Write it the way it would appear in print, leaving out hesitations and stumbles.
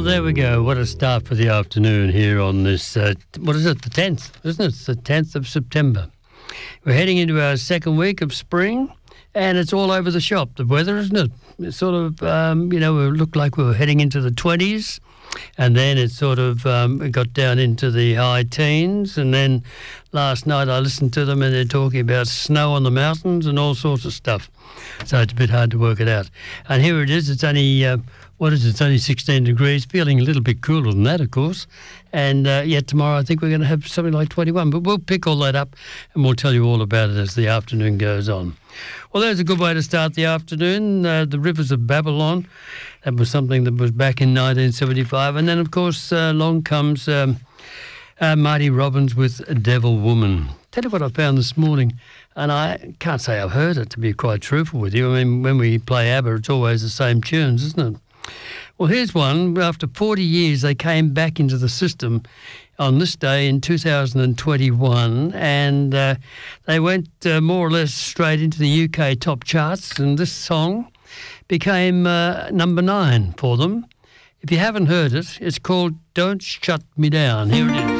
Well, there we go. What a start for the afternoon here on this, what is it, the 10th, isn't it? It's the 10th of September. We're heading into our second week of spring, and it's all over the shop, the weather, isn't it? It's sort of, we look like we were heading into the 20s, and then it sort of it got down into the high teens, and then last night I listened to them and they're talking about snow on the mountains and all sorts of stuff. So it's a bit hard to work it out. And here it is. It's only, it's only 16 degrees, feeling a little bit cooler than that, of course. And yet tomorrow I think we're going to have something like 21. But we'll pick all that up and we'll tell you all about it as the afternoon goes on. Well, there's a good way to start the afternoon. The Rivers of Babylon. That was something that was back in 1975. And then, of course, along comes Marty Robbins with Devil Woman. Tell you what I found this morning, and I can't say I've heard it, to be quite truthful with you. I mean, when we play ABBA, it's always the same tunes, isn't it? Well, here's one. After 40 years, they came back into the system on this day in 2021, and they went more or less straight into the UK top charts, and this song became number 9 for them. If you haven't heard it, it's called Don't Shut Me Down. Here it is.